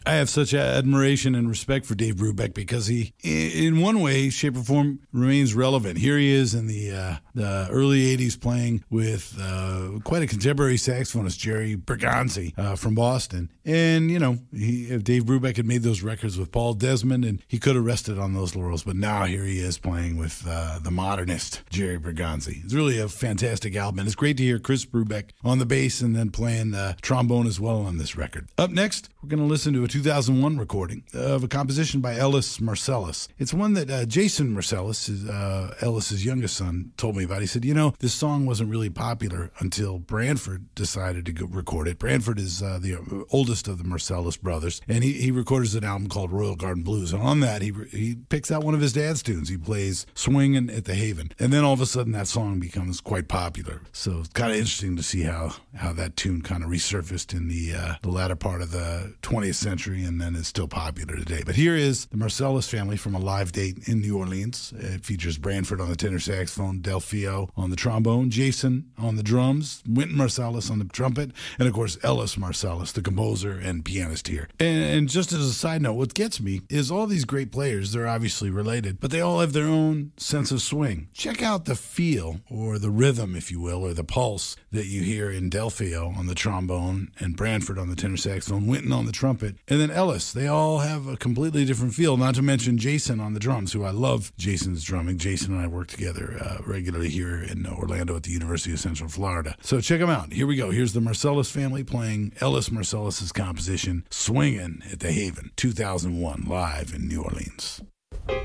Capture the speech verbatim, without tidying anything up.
I have such admiration and respect for Dave Brubeck because he, in one way, shape or form, remains relevant. Here he is in the, uh, the early eighties playing with uh, quite a contemporary saxophonist, Jerry Bergonzi uh, from Boston. And, you know, he, Dave Brubeck had made those records with Paul Desmond, and he could have rested on those laurels. But now here he is playing with uh, the modernist, Jerry Bergonzi. It's really a fantastic album. And it's great to hear Chris Brubeck on the bass and then playing uh, trombone as well on this record. Up next, we're going to listen to a two thousand one recording of a composition by Ellis Marsalis. It's one that uh, Jason Marsalis, uh, Ellis's youngest son, told me about. He said, you know, this song wasn't really popular until Branford decided to go record it. Branford is uh, the oldest of the Marsalis brothers, and he, he records an album called Royal Garden Blues. And on that, he he picks out one of his dad's tunes. He plays Swingin' at the Haven. And then all of a sudden, that song becomes quite popular. So it's kind of interesting to see how, how that tune kind of resurfaced in the, uh, the latter part of the twentieth century, and then is still popular today. But here is the Marsalis family from a live date in New Orleans. It features Branford on the tenor saxophone, Delfeayo on the trombone, Jason on the drums, Wynton Marsalis on the trumpet, and of course Ellis Marsalis, the composer and pianist here. And, and just as a side note, what gets me is all these great players, they're obviously related, but they all have their own sense of swing. Check out the feel, or the rhythm, if you will, or the pulse that you hear in Delfeayo on the trombone, and Branford on the tenor saxophone, Wynton on the trumpet, and then Ellis. They all have a completely different feel, not to mention Jason on the drums, who I love Jason's drumming. Jason and I work together uh, regularly here in Orlando at the University of Central Florida. So check them out. Here we go. Here's the Marsalis family playing Ellis Marsalis' composition, Swingin' at the Haven, two thousand one, live in New Orleans.